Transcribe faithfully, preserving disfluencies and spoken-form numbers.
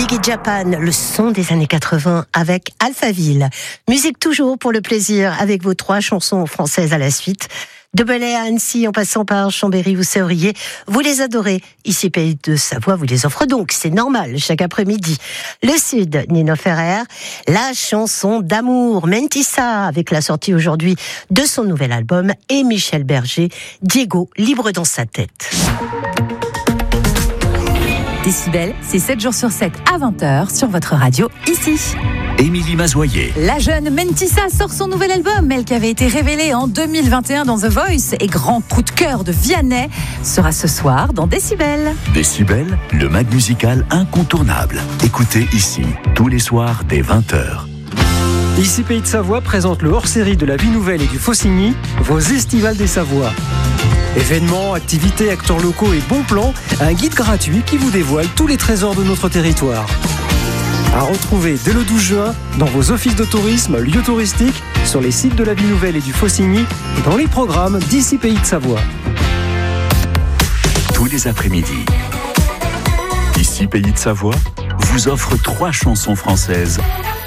Big Japan, le son des années quatre-vingts avec Alphaville. Musique toujours pour le plaisir avec vos trois chansons françaises à la suite. De Bel-Air à Annecy en passant par Chambéry ou Sèvrier, vous les adorez. Ici, Pays de Savoie vous les offre donc, c'est normal, chaque après-midi. Le Sud, Nino Ferrer, la chanson d'amour, Mentissa, avec la sortie aujourd'hui de son nouvel album, et Michel Berger, Diego, libre dans sa tête. Décibel, c'est sept jours sur sept à vingt heures sur votre radio, ici. Émilie Mazoyer. La jeune Mentissa sort son nouvel album, elle qui avait été révélée en deux mille vingt et un dans The Voice et grand coup de cœur de Vianney, sera ce soir dans Décibel. Décibel, le mag musical incontournable. Écoutez ici, tous les soirs dès vingt heures. Ici Pays de Savoie présente le hors-série de la Vie Nouvelle et du Faucigny, vos estivales des Savoies. Événements, activités, acteurs locaux et bons plans, un guide gratuit qui vous dévoile tous les trésors de notre territoire. À retrouver dès le douze juin dans vos offices de tourisme, lieux touristiques, sur les sites de la Vie Nouvelle et du Faucigny et dans les programmes d'ici Pays de Savoie. Tous les après-midi, ici Pays de Savoie vous offre trois chansons françaises